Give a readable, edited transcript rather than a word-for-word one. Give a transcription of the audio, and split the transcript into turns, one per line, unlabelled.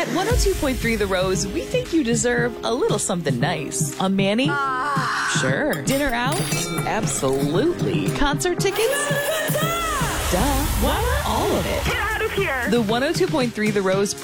At 102.3 The Rose, we think you deserve a little something nice. A Manny? Sure. Dinner out? Absolutely. Concert tickets? Duh. Why not all of it?
Get out of here!
The 102.3 The Rose